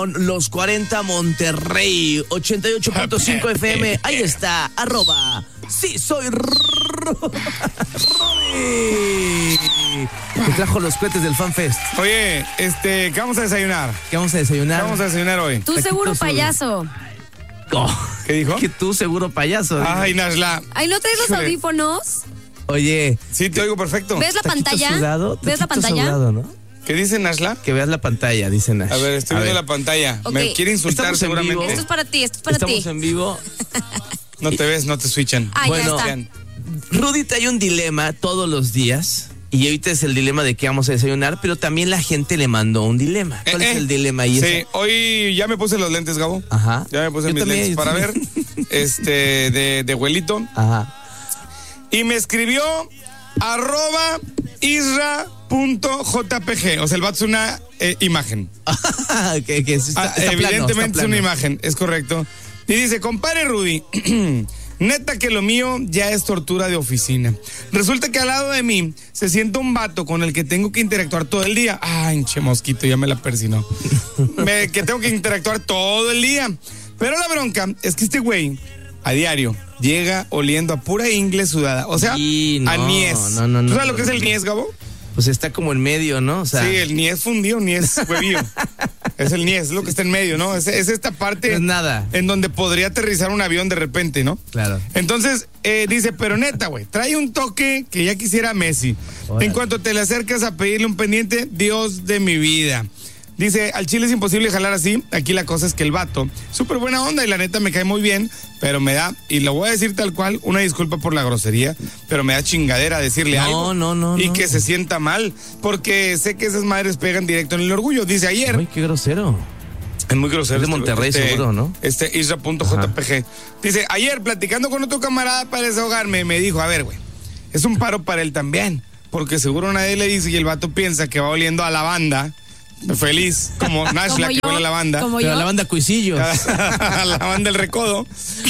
Los 40 Monterrey, 88.5 FM. Ahí está, @sí soy Rudy. Te trajo los cohetes del FanFest. Oye, ¿qué vamos a desayunar? ¿Qué vamos a desayunar? ¿Qué vamos a desayunar hoy? Tú seguro payaso. Oh, ¿Qué dijo? que tú seguro payaso. Ay, Nashla. Ay, ¿no traes los audífonos? Oye. Sí, te oigo perfecto. ¿Ves la pantalla? Sudado, ¿Ves la pantalla? Sudado, ¿no? ¿Qué dice Nashla? Que veas la pantalla, dice Nash. A ver, estoy viendo la pantalla. Ok. Me quiere insultar Estamos en seguramente. vivo. Esto es para ti, Estamos en vivo. No te ves, no te switchan. Ah, Bueno, ya está. Rudy trae un dilema todos los días. Y ahorita es el dilema de qué vamos a desayunar, pero también la gente le mandó un dilema. ¿Cuál es el dilema ahí? Sí, hoy ya me puse los lentes, Gabo. Ajá. Ya me puse Yo mis también, lentes yo para ver. también. De abuelito. Ajá. Y me escribió @isra.jpg. O sea, el vato es una imagen. que está plano, Evidentemente está es una plano. imagen, es correcto. Y dice, compadre Rudy, neta que lo mío ya es tortura de oficina. Resulta que al lado de mí se sienta un vato con el que tengo que interactuar todo el día. Ay, che mosquito, ya me la persinó. Que tengo que interactuar todo el día. Pero la bronca es que este güey, a diario, llega oliendo a pura ingle sudada. O sea, Y no, a niés. no, ¿Tú sabes lo que es el niés, Gabo? Pues está como en medio, ¿no? O sea, Sí, el niés fundido, niés huevillo. Es el niés, es lo que está en medio, ¿no? Es esta parte no es nada. en donde podría aterrizar un avión de repente, ¿no? Claro. Entonces, dice, pero neta, güey, trae un toque que ya quisiera Messi. Órale. En cuanto te le acercas a pedirle un pendiente, Dios de mi vida. Dice, al chile es imposible jalar así. Aquí la cosa es que el vato, súper buena onda y la neta me cae muy bien, pero me da, y lo voy a decir tal cual, una disculpa por la grosería, pero me da chingadera decirle algo. No. Y que se sienta mal, porque sé que esas madres pegan directo en el orgullo. Dice ayer. Ay, qué grosero. Es muy grosero. Es de Monterrey, seguro, ¿no? Isra.jpg. Dice, ayer platicando con otro camarada para desahogarme, me dijo, a ver, güey, es un paro para él también, porque seguro nadie le dice y el vato piensa que va oliendo a lavanda, feliz, como Nashla que huele a lavanda. Como Pero yo. la banda Cuisillos. A la banda del recodo,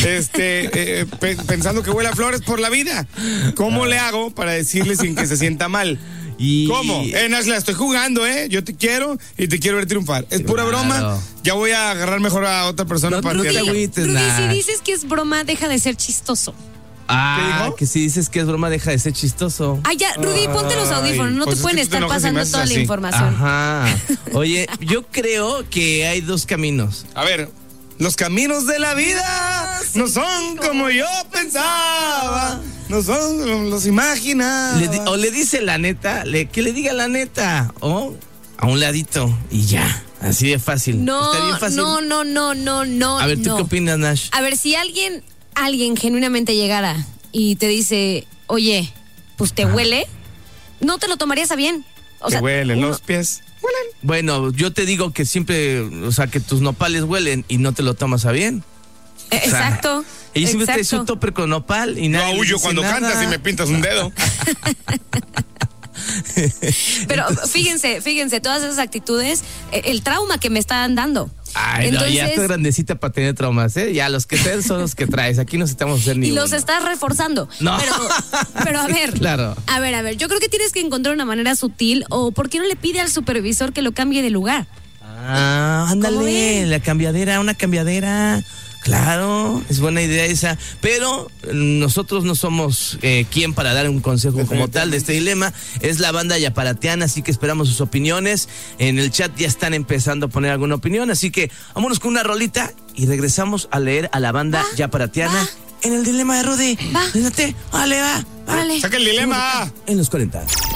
pensando que huele a flores por la vida. ¿Cómo le hago para decirle sin que se sienta mal? Y... ¿Cómo? Nashla, estoy jugando, yo te quiero y te quiero ver triunfar. Es pura Claro. broma. Ya voy a agarrar mejor a otra persona No, para no te tirar. agüites, Rudy, Nash. si dices que es broma, deja de ser chistoso. ¿Qué dijo? Que si dices que es broma, deja de ser chistoso. Ay, ya, Rudy, ponte los audífonos. No pues te es pueden que tú te estar enojas y me pasando haces toda la así. información. Ajá. Oye, yo creo que hay dos caminos. A ver, los caminos de la vida no son como yo pensaba, no son como los imaginaba. O le dice la neta, que le diga la neta. O a un ladito y ya. Así de fácil. No, ¿Está bien fácil? no. A ver, ¿tú no. qué opinas, Nash? A ver, si alguien genuinamente llegara y te dice, oye, pues te huele, no te lo tomarías a bien. O Te sea, huelen uno- los pies. Huelen. Bueno, yo te digo que siempre, o sea, que tus nopales huelen y no te lo tomas a bien. Exacto. Ella siempre trae su exacto. topper con nopal y No nadie le aullo dice cuando nada. cantas y me pintas un dedo. Pero fíjense, todas esas actitudes, el trauma que me están dando. Ay, no, ya estás grandecita para tener traumas, ¿eh? Ya los que traes son los que traes. Aquí no estamos a hacer ni Y los uno. estás reforzando. No. Pero a ver. Claro. A ver, yo creo que tienes que encontrar una manera sutil o ¿por qué no le pide al supervisor que lo cambie de lugar? Ah, ¿Cómo ándale, ven? una cambiadera. Claro, es buena idea esa. Pero nosotros no somos quien para dar un consejo como tal de este dilema. Es la banda Yaparateana, así que esperamos sus opiniones. En el chat ya están empezando a poner alguna opinión, así que vámonos con una rolita y regresamos a leer a la banda Yaparateana en el dilema de Rudy. Va. Fíjate, vale, va. Órale. Saca el dilema. En los 40.